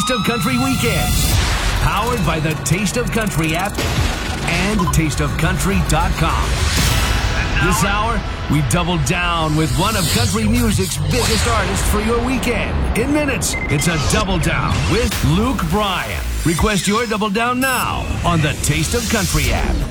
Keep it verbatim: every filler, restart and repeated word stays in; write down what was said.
Taste of Country Weekends. Powered by the Taste of Country app and taste of country dot com. This hour, we double down with one of country music's biggest artists for your weekend. In minutes, it's a Double Down with Luke Bryan. Request your Double Down now on the Taste of Country app.